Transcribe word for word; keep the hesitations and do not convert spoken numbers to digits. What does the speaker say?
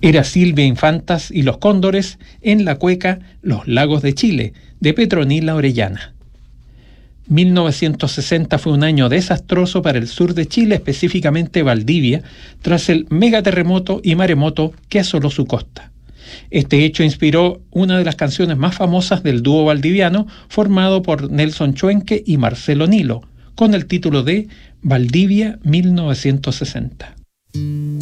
Era Silvia Infantas y los Cóndores en la cueca Los Lagos de Chile, de Petronila Orellana. mil novecientos sesenta fue un año desastroso para el sur de Chile, específicamente Valdivia, tras el megaterremoto y maremoto que asoló su costa. Este hecho inspiró una de las canciones más famosas del dúo valdiviano, formado por Nelson Chuenque y Marcelo Nilo, con el título de Valdivia mil novecientos sesenta.